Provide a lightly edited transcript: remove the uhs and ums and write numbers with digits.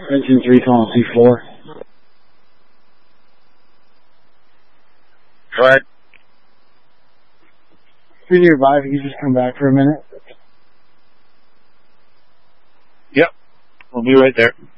Engine 3 calling C4. Go ahead. If you're nearby, if you could just come back for a minute. Yep. We'll be right there.